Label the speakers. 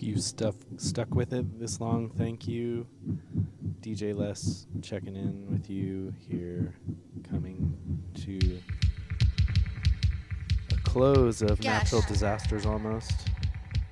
Speaker 1: you've stuck with it this long, thank you. DJ Les checking in with you here, coming to a close of natural disasters almost.